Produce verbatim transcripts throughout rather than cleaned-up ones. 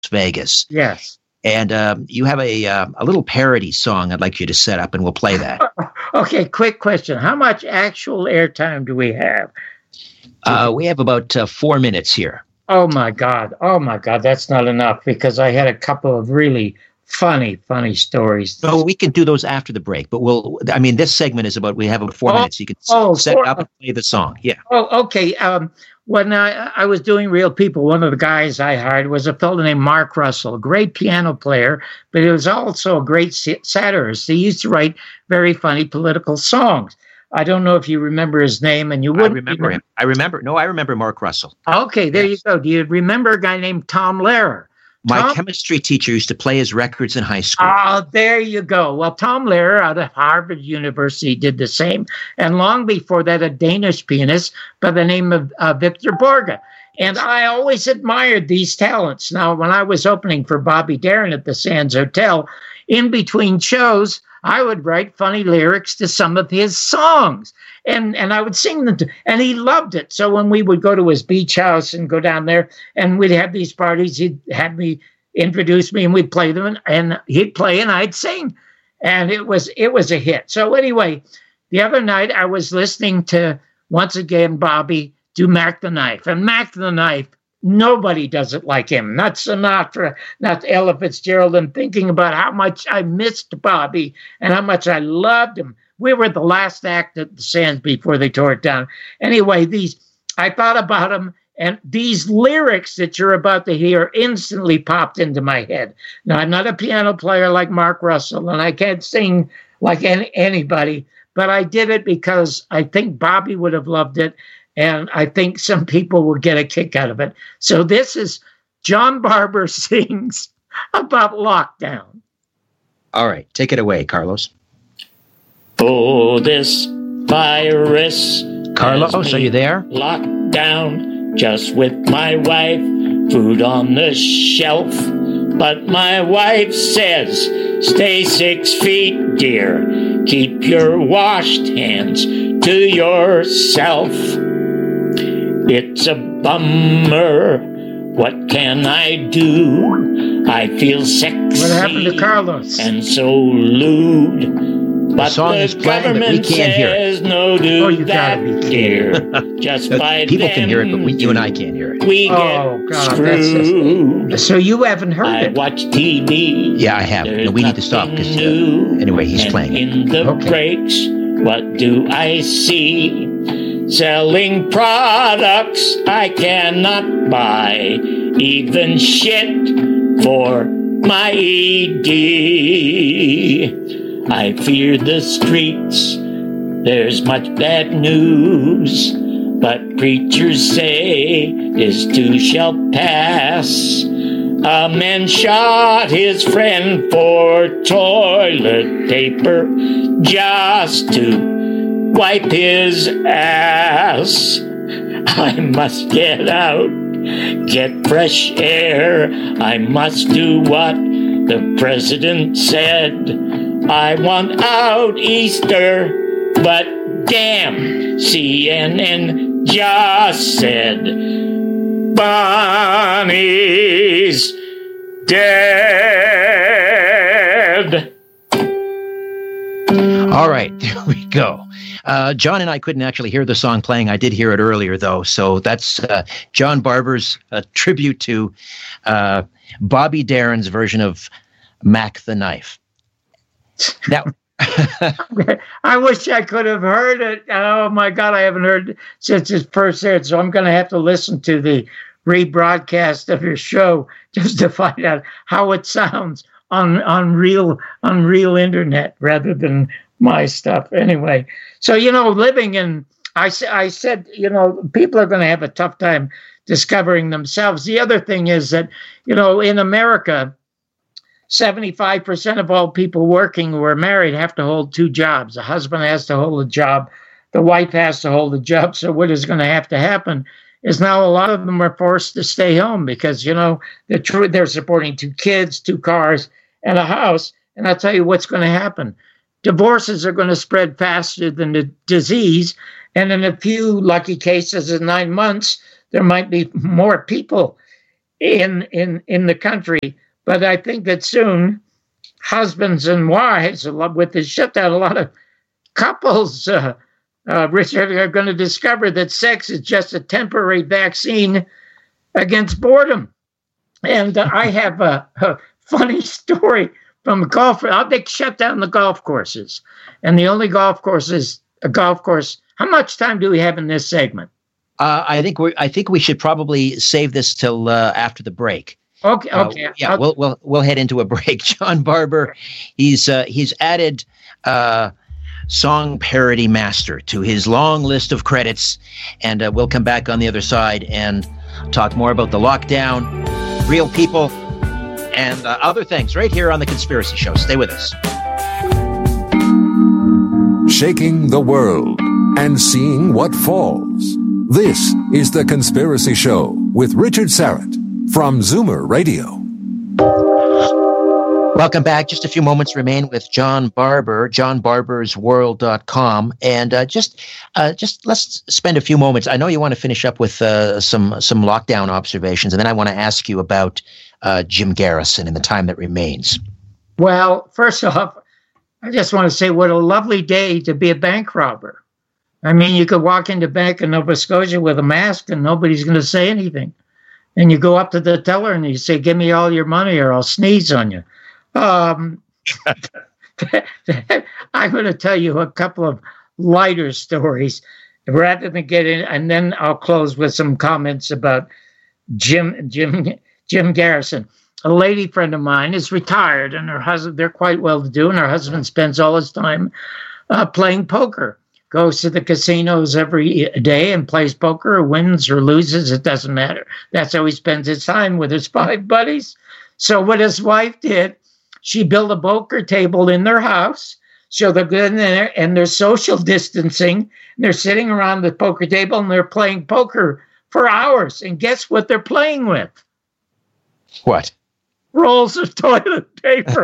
Vegas. Yes. And um, you have a uh, a little parody song I'd like you to set up, and we'll play that. Okay, quick question. How much actual airtime do we have? Uh, we have about uh, four minutes here. Oh, my God. Oh, my God. That's not enough because I had a couple of really funny, funny stories. No, we can do those after the break. But we'll, I mean, this segment is about, we have about four oh, minutes. You can oh, set four, it up and play the song. Yeah. Oh, okay. Um, when I, I was doing Real People, one of the guys I hired was a fellow named Mark Russell, a great piano player, but he was also a great satirist. He used to write very funny political songs. I don't know if you remember his name, and you would. I remember him. I remember. No, I remember Mark Russell. Okay, there yes. you go. Do you remember a guy named Tom Lehrer? My Tom? chemistry teacher used to play his records in high school. Oh, there you go. Well, Tom Lehrer out of Harvard University did the same. And long before that, a Danish pianist by the name of uh, Victor Borge. And I always admired these talents. Now, when I was opening for Bobby Darin at the Sands Hotel, in between shows, I would write funny lyrics to some of his songs. And and I would sing them to, and he loved it. So when we would go to his beach house and go down there and we'd have these parties, he'd have me introduce me and we'd play them and, and he'd play and I'd sing. And it was it was a hit. So anyway, the other night I was listening to, once again, Bobby do Mac the Knife. And Mac the Knife, nobody does it like him. Not Sinatra, not Ella Fitzgerald. And thinking about how much I missed Bobby and how much I loved him. We were the last act at the Sands before they tore it down. Anyway, these I thought about them, and these lyrics that you're about to hear instantly popped into my head. Now, I'm not a piano player like Mark Russell, and I can't sing like any, anybody, but I did it because I think Bobby would have loved it, and I think some people will get a kick out of it. So this is John Barber sings about lockdown. All right, take it away, Carlos. Oh, this virus. Carlos, are you there? Locked down just with my wife, food on the shelf. But my wife says, stay six feet, dear. Keep your washed hands to yourself. It's a bummer. What can I do? I feel sexy. What happened to Carlos? And so lewd. But the song the is playing, but we can't hear it. No, do oh, you that, gotta be dear. Just by people then, can hear it, but we, you and I can't hear it. We oh, get God, screwed. That's just, so you haven't heard I it? watch T V. Yeah, I have. No, we need to stop because uh, anyway, he's and playing it. In the okay. breaks, what do I see? Selling products I cannot buy, even shit for my E D. I fear the streets, there's much bad news, but preachers say this too shall pass. A man shot his friend for toilet paper just to wipe his ass. I must get out, get fresh air. I must do what the president said. I want out Easter, but damn, C N N just said Bonnie's dead. All right, there we go. Uh, John and I couldn't actually hear the song playing. I did hear it earlier, though. So that's uh, John Barber's uh, tribute to uh, Bobby Darin's version of Mac the Knife. Now, I wish I could have heard it. Oh, my God, I haven't heard it since it first aired. So I'm going to have to listen to the rebroadcast of your show just to find out how it sounds on, on, real, on real internet rather than my stuff. Anyway, so, you know, living in, I, I said, you know, people are going to have a tough time discovering themselves. The other thing is that, you know, in America, seventy-five percent of all people working who are married have to hold two jobs. The husband has to hold a job. The wife has to hold a job. So what is going to have to happen is now a lot of them are forced to stay home because, you know, they're, tr- they're supporting two kids, two cars, and a house. And I'll tell you what's going to happen. Divorces are going to spread faster than the disease. And in a few lucky cases in nine months, there might be more people in in in the country. But I think that soon husbands and wives, with the shutdown, a lot of couples, uh, uh, Richard, are going to discover that sex is just a temporary vaccine against boredom. And uh, I have a, a funny story from a golf. They shut down the golf courses, and the only golf courses, a golf course. How much time do we have in this segment? Uh, I think we I think we should probably save this till uh, after the break. Okay. Okay. Uh, yeah, we'll we'll we'll head into a break. John Barber, he's uh, he's added uh, song parody master to his long list of credits, and uh, we'll come back on the other side and talk more about the lockdown, real people, and uh, other things right here on The Conspiracy Show. Stay with us. Shaking the world and seeing what falls. This is The Conspiracy Show with Richard Syrett from Zoomer Radio. Welcome back. Just a few moments remain with John Barber, john barbers world dot com. And uh, just uh, just let's spend a few moments. I know you want to finish up with uh, some, some lockdown observations, and then I want to ask you about uh, Jim Garrison in the time that remains. Well, first off, I just want to say what a lovely day to be a bank robber. I mean, you could walk into a bank in Nova Scotia with a mask and nobody's going to say anything. And you go up to the teller and you say, give me all your money or I'll sneeze on you. Um, I'm going to tell you a couple of lighter stories rather than get in, and then I'll close with some comments about Jim, Jim, Jim Garrison. A lady friend of mine is retired, and her husband, they're quite well-to-do, and her husband spends all his time uh, playing poker. Goes to the casinos every day and plays poker, or wins or loses, it doesn't matter. That's how he spends his time with his five buddies. So what his wife did, she built a poker table in their house. So they're good in there, and they're social distancing. And they're sitting around the poker table, and they're playing poker for hours. And guess what they're playing with? What? Rolls of toilet paper.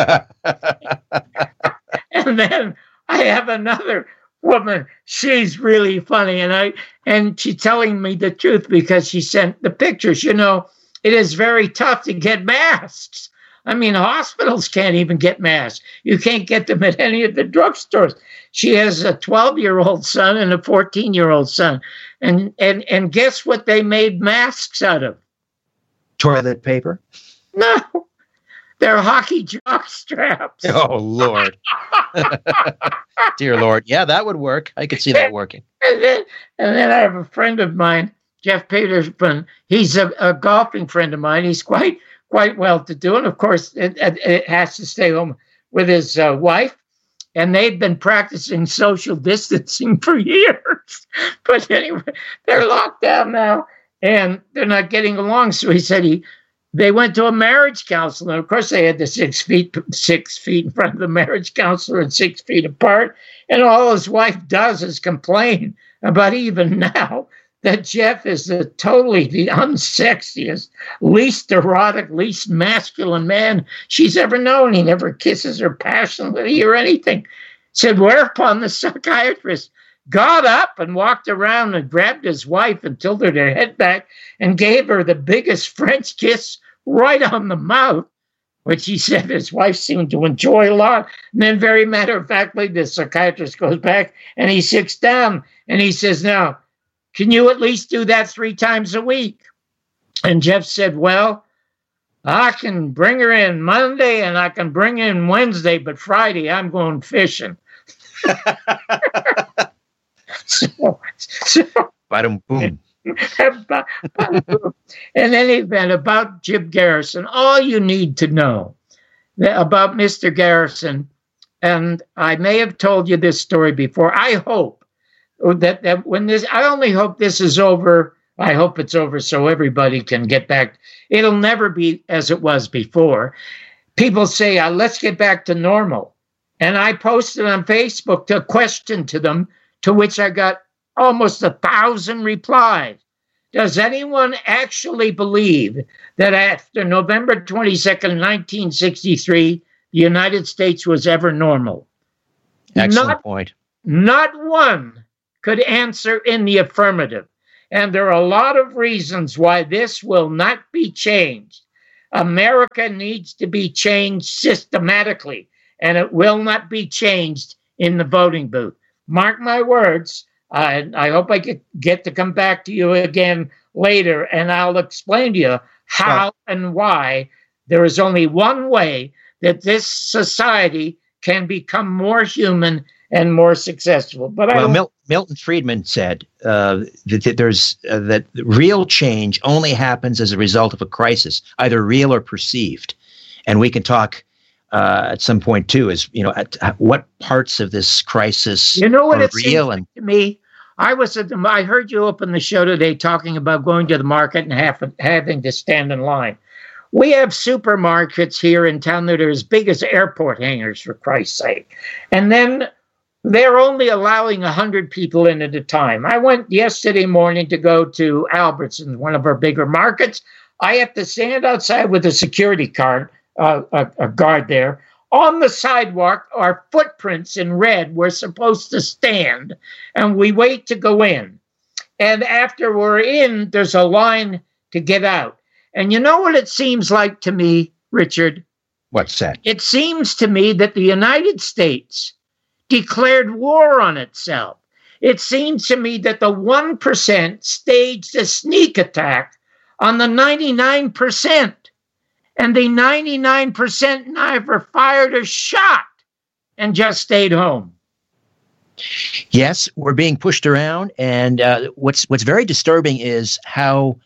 And then I have another woman. She's really funny, and I and she's telling me the truth because she sent the pictures. You know, it is very tough to get masks. I mean, hospitals can't even get masks. You can't get them at any of the drugstores. She has a twelve-year-old son and a fourteen-year-old son, and and and guess what they made masks out of? Toilet paper? No, they're hockey jock straps. Oh, Lord. Dear Lord. Yeah, that would work. I could see that working. And then, and then I have a friend of mine, Jeff Peterson. He's a, a golfing friend of mine. He's quite quite well-to-do. And, of course, it, it has to stay home with his uh, wife. And they've been practicing social distancing for years. But anyway, they're locked down now, and they're not getting along. So he said he... They went to a marriage counselor. And of course, they had the six feet, six feet in front of the marriage counselor and six feet apart. And all his wife does is complain about even now that Jeff is the totally the unsexiest, least erotic, least masculine man she's ever known. He never kisses her passionately or anything. Said, whereupon the psychiatrist got up and walked around and grabbed his wife and tilted her head back and gave her the biggest French kiss right on the mouth, which he said his wife seemed to enjoy a lot. And then very matter-of-factly, the psychiatrist goes back and he sits down and he says, now, can you at least do that three times a week? And Jeff said, well, I can bring her in Monday and I can bring her in Wednesday, but Friday I'm going fishing. So, so Bottom boom. about, about, in any event, about Jim Garrison, all you need to know about Mister Garrison, and I may have told you this story before. I hope that, that when this, I only hope this is over. I hope it's over so everybody can get back. It'll never be as it was before. People say, uh, let's get back to normal. And I posted on Facebook a question to them, to which I got almost a thousand replies. Does anyone actually believe that after November twenty-second, nineteen sixty-three, the United States was ever normal? Excellent not, point. Not one could answer in the affirmative. And there are a lot of reasons why this will not be changed. America needs to be changed systematically, and it will not be changed in the voting booth. Mark my words. Uh, I hope I get, get to come back to you again later, and I'll explain to you how Well, and why there is only one way that this society can become more human and more successful. But well, I Mil- Milton Friedman said uh, that, that there's uh, that real change only happens as a result of a crisis, either real or perceived. And we can talk uh, at some point too, is you know at, at what parts of this crisis you know what are it real seems and to me. I was at the, I heard you open the show today talking about going to the market and have, having to stand in line. We have supermarkets here in town that are as big as airport hangars, for Christ's sake. And then they're only allowing one hundred people in at a time. I went yesterday morning to go to Albertsons, one of our bigger markets. I have to stand outside with a security card, uh, a, a guard there. On the sidewalk are footprints in red. We're supposed to stand, and we wait to go in. And after we're in, there's a line to get out. And you know what it seems like to me, Richard? what's that? It seems to me that the United States declared war on itself. It seems to me that the one percent staged a sneak attack on the ninety-nine percent. And the ninety-nine percent never fired a shot and just stayed home. Yes, we're being pushed around, and uh, what's what's very disturbing is how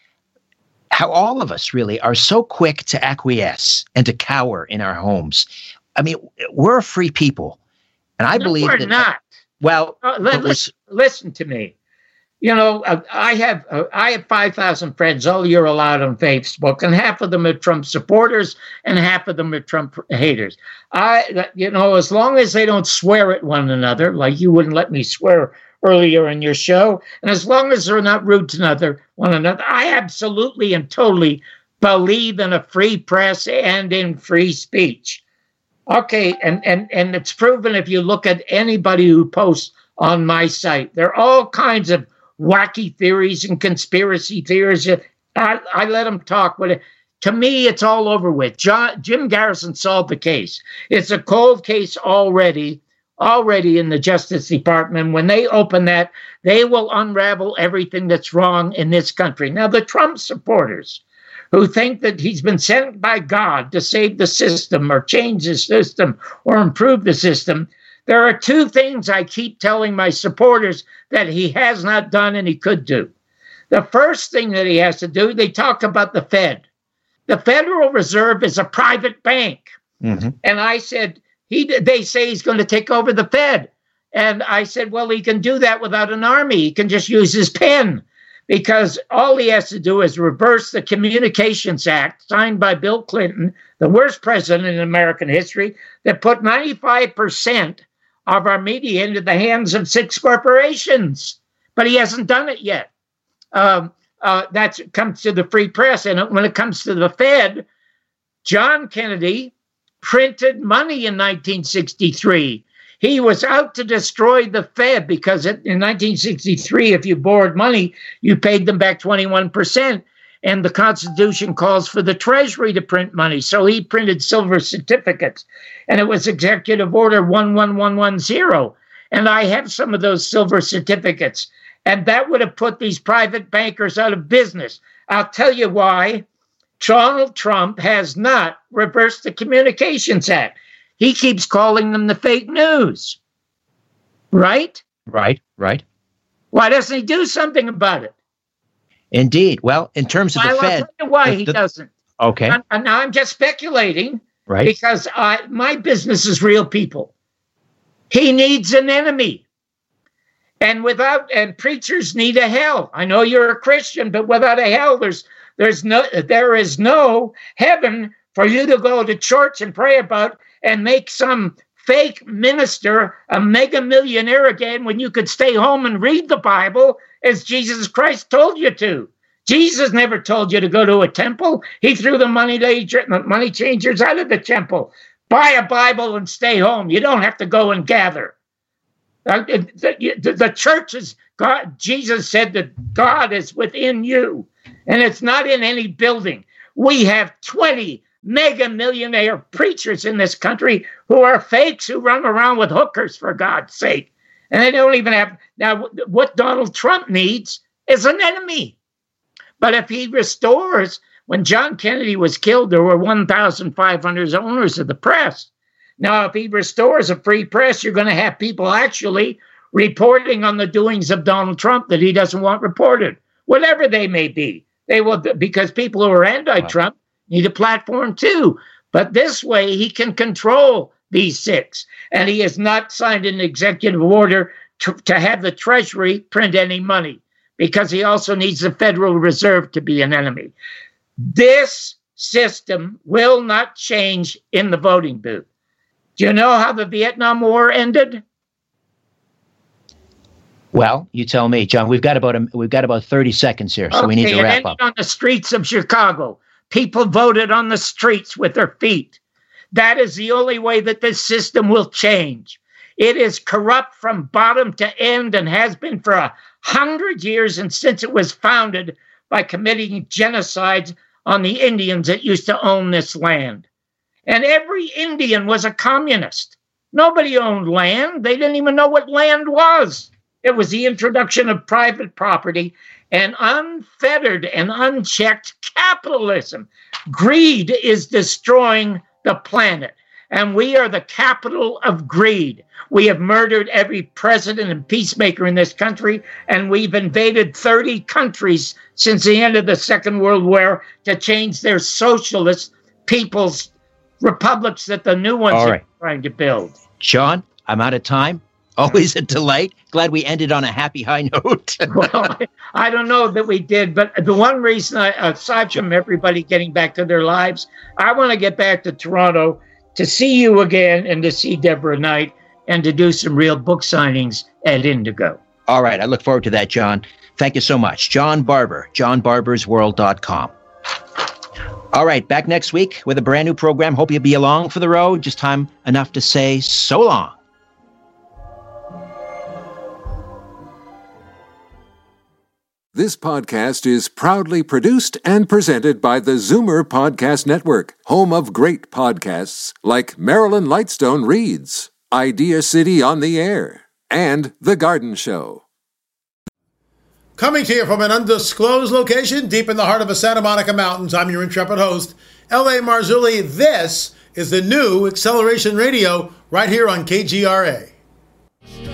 how all of us really are so quick to acquiesce and to cower in our homes. I mean, we're a free people, and I no, believe we're that. not. Well, uh, let, listen, listen to me. You know, uh, I have uh, I have five thousand friends. All you're allowed on Facebook, and half of them are Trump supporters, and half of them are Trump haters. I, you know, as long as they don't swear at one another, like you wouldn't let me swear earlier in your show, and as long as they're not rude to another one another, I absolutely and totally believe in a free press and in free speech. Okay, and and and it's proven if you look at anybody who posts on my site, there are all kinds of wacky theories and conspiracy theories. I, I let them talk, but to me, it's all over with. John, Jim Garrison solved the case. It's a cold case already, already in the Justice Department. When they open that, they will unravel everything that's wrong in this country. Now, the Trump supporters who think that he's been sent by God to save the system or change the system or improve the system, there are two things I keep telling my supporters that he has not done and he could do. The first thing that he has to do, they talk about the Fed. The Federal Reserve is a private bank. Mm-hmm. And I said, he. they say he's going to take over the Fed. And I said, well, he can do that without an army. He can just use his pen, because all he has to do is reverse the Communications Act signed by Bill Clinton, the worst president in American history, that put ninety-five percent of our media into the hands of six corporations. But he hasn't done it yet. Um, uh, that comes to the free press. And when it comes to the Fed, John Kennedy printed money in nineteen sixty-three. He was out to destroy the Fed because in nineteen sixty-three, if you borrowed money, you paid them back twenty-one percent. And the Constitution calls for the Treasury to print money. So he printed silver certificates. And it was Executive Order one one one one zero. And I have some of those silver certificates. And that would have put these private bankers out of business. I'll tell you why. Donald Trump has not reversed the Communications Act. He keeps calling them the fake news. Right? Right, right. Why doesn't he do something about it? Indeed. Well, in terms of the I'll Fed. tell you why the, he the, doesn't. Okay. And, and now I'm just speculating. Right. Because I, my business is real people. He needs an enemy. And without, and preachers need a hell. I know you're a Christian, but without a hell, there's there's no there is no heaven for you to go to church and pray about and make some fake minister a mega millionaire again when you could stay home and read the Bible as Jesus Christ told you to. Jesus never told you to go to a temple. He threw the money, money changers out of the temple. Buy a Bible and stay home. You don't have to go and gather. Uh, the, the, the church is God. Jesus said that God is within you, and it's not in any building. We have twenty mega millionaire preachers in this country who are fakes who run around with hookers, for God's sake. And they don't even have, now what Donald Trump needs is an enemy. But if he restores, when John Kennedy was killed, there were one thousand five hundred owners of the press. Now, if he restores a free press, you're going to have people actually reporting on the doings of Donald Trump that he doesn't want reported, whatever they may be. They will, because people who are anti-Trump need a platform too. But this way he can control these six. And he has not signed an executive order to, to have the Treasury print any money, because he also needs the Federal Reserve to be an enemy. This system will not change in the voting booth. Do you know how the Vietnam War ended? Well, you tell me, John. We've got about a, we've got about thirty seconds here, so okay, we need to it wrap ended up. On the streets of Chicago. People voted on the streets with their feet. That is the only way that this system will change. It is corrupt from bottom to end and has been for a hundred years, and since it was founded by committing genocides on the Indians that used to own this land. And every Indian was a communist. Nobody owned land. They didn't even know what land was. It was the introduction of private property and unfettered and unchecked capitalism. Greed is destroying the planet, and we are the capital of greed. We have murdered every president and peacemaker in this country, and we've invaded thirty countries since the end of the Second World War to change their socialist people's republics that the new ones right. are trying to build. John, I'm out of time. Always a delight. Glad we ended on a happy high note. Well, I don't know that we did, but the one reason, I, aside from everybody getting back to their lives, I want to get back to Toronto to see you again and to see Deborah Knight and to do some real book signings at Indigo. All right. I look forward to that, John. Thank you so much. John Barber, john barbers world dot com. All right. Back next week with a brand new program. Hope you'll be along for the road. Just time enough to say so long. This podcast is proudly produced and presented by the Zoomer Podcast Network, home of great podcasts like Marilyn Lightstone Reads, Idea City on the Air, and The Garden Show. Coming to you from an undisclosed location deep in the heart of the Santa Monica Mountains, I'm your intrepid host, L A Marzulli. This is the new Acceleration Radio right here on K G R A.